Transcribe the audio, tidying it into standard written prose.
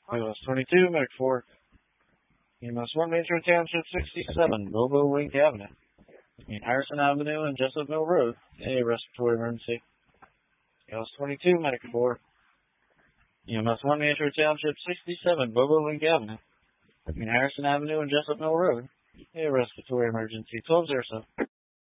EMS 22, Medic 4. EMS 1, Major Township 67, Bobo Link Avenue. Between Harrison Avenue and Jessup Mill Road. A respiratory emergency. EMS 22, Medic 4. EMS 1, Major Township 67, Bobo Link Avenue. Between Harrison Avenue and Jessup Mill Road. A respiratory emergency. 1207.